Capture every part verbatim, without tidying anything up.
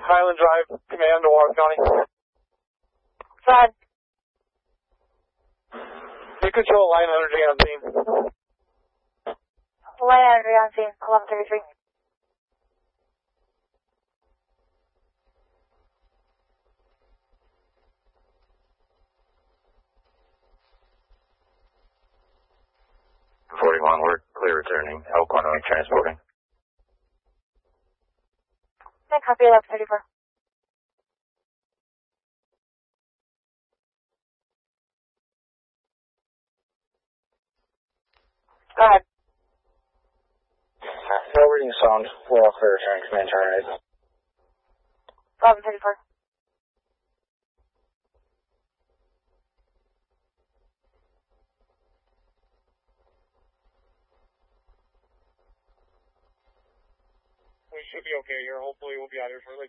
Highland Drive, command to Water County. Fine. Take control line energy on scene. Line energy on scene, eleven thirty-three. forty-one, we're clear returning. Elk one oh eight transporting. Yeah, copy eleven thirty-four. Go ahead. No reading sound. We're all clear returning. Command terminate. eleven thirty-four. We should be okay here. Hopefully we'll be out here shortly.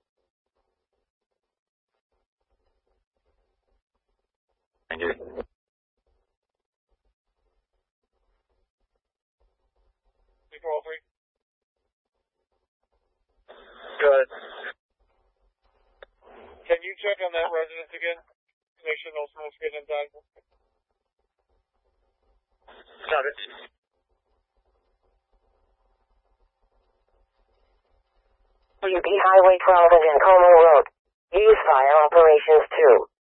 Thank you. four oh three. Good. Can you check on that residence again? Make sure no smoke's getting inside. Got it. U P Highway twelve and Encoma Road. Use fire operations two.